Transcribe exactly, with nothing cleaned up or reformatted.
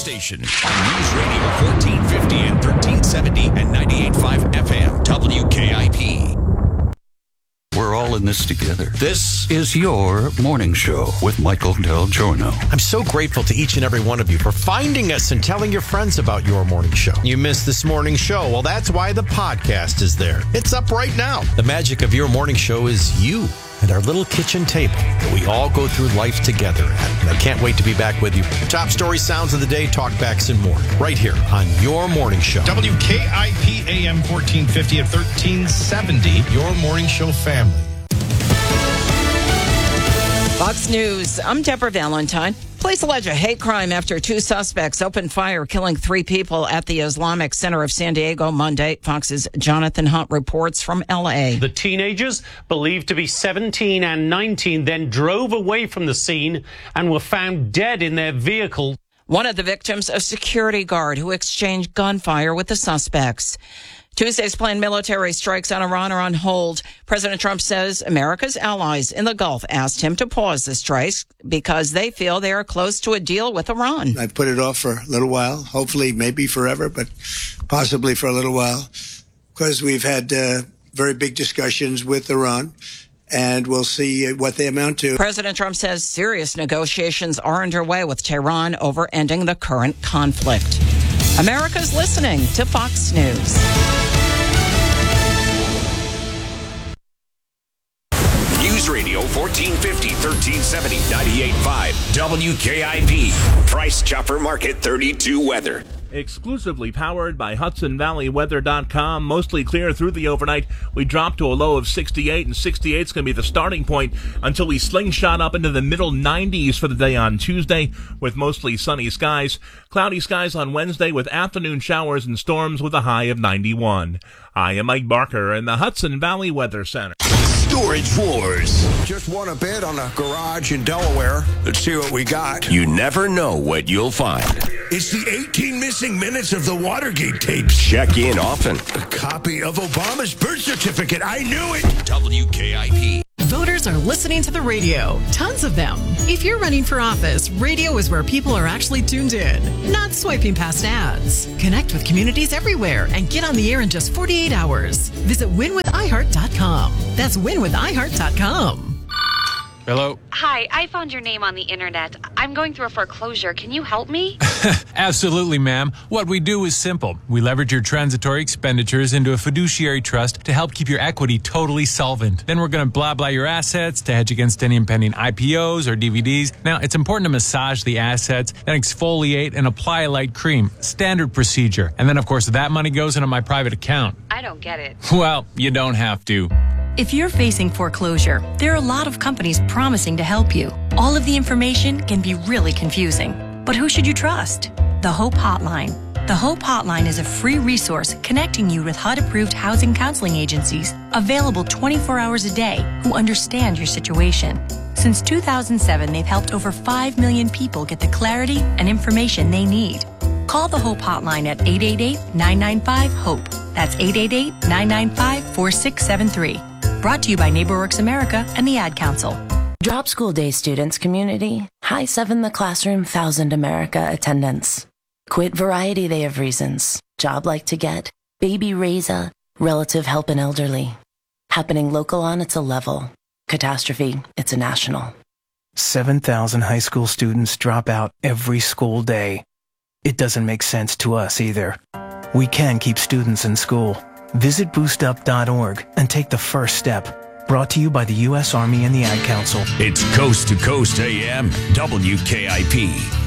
station on News Radio fourteen fifty and thirteen seventy and ninety-eight point five F M W K I P. We're all in this together. This is your morning show with Michael Del Giorno. I'm so grateful to each and every one of you for finding us and telling your friends about your morning show. You missed this morning show. Well, that's why the podcast is there. It's up right now. The magic of your morning show is you and our little kitchen table that we all go through life together at. And I can't wait to be back with you. Top story, sounds of the day, talkbacks, and more. Right here on your morning show. W K I P A M fourteen fifty at thirteen seventy. Your morning show family. Fox News, I'm Deborah Valentine. Police allege a hate crime after two suspects opened fire, killing three people at the Islamic Center of San Diego Monday. Fox's Jonathan Hunt reports from L A. The teenagers, believed to be seventeen and nineteen, then drove away from the scene and were found dead in their vehicle. One of the victims, a security guard who exchanged gunfire with the suspects. Tuesday's planned military strikes on Iran are on hold. President Trump says America's allies in the Gulf asked him to pause the strikes because they feel they are close to a deal with Iran. I've put it off for a little while, hopefully maybe forever, but possibly for a little while, because we've had uh, very big discussions with Iran, and we'll see what they amount to. President Trump says serious negotiations are underway with Tehran over ending the current conflict. America's listening to Fox News. News Radio fourteen fifty, thirteen seventy, ninety-eight point five W K I P. Price Chopper Market thirty-two weather. Exclusively powered by Hudson Valley Weather dot com. Mostly clear through the overnight. We dropped to a low of sixty-eight, and sixty-eight is going to be the starting point until we slingshot up into the middle nineties for the day on Tuesday with mostly sunny skies. Cloudy skies on Wednesday with afternoon showers and storms with a high of ninety-one. I am Mike Barker in the Hudson Valley Weather Center. Storage Wars. Just won a bid on a garage in Delaware. Let's see what we got. You never know what you'll find. It's the eighteen missing minutes of the Watergate tapes. Check in often. A copy of Obama's birth certificate. I knew it. W K I P. Voters are listening to the radio. Tons of them. If you're running for office, radio is where people are actually tuned in, not swiping past ads. Connect with communities everywhere and get on the air in just forty-eight hours. Visit win with i heart dot com. That's win with i heart dot com. Hello? Hi, I found your name on the internet. I'm going through a foreclosure. Can you help me? Absolutely, ma'am. What we do is simple. We leverage your transitory expenditures into a fiduciary trust to help keep your equity totally solvent. Then we're going to blah blah your assets to hedge against any impending I P Os or D V Ds. Now, it's important to massage the assets, then exfoliate and apply a light cream. Standard procedure. And then, of course, that money goes into my private account. I don't get it. Well, you don't have to. If you're facing foreclosure, there are a lot of companies promising to help you. All of the information can be really confusing. But who should you trust? The Hope Hotline. The Hope Hotline is a free resource connecting you with H U D-approved housing counseling agencies, available twenty-four hours a day, who understand your situation. Since two thousand seven, they've helped over five million people get the clarity and information they need. Call the Hope Hotline at eight eight eight, nine nine five, HOPE. That's eight eight eight, nine nine five, four six seven three. Brought to you by NeighborWorks America and the Ad Council. Drop School Day students community. High seven the classroom, thousand America attendance. Quit Variety Day of reasons. Job like to get. Baby raise a. Relative help an elderly. Happening local on it's a level. Catastrophe, it's a national. seven thousand high school students drop out every school day. It doesn't make sense to us either. We can keep students in school. Visit boost up dot org and take the first step. Brought to you by the U S Army and the Ad Council. It's Coast to Coast A M, W K I P.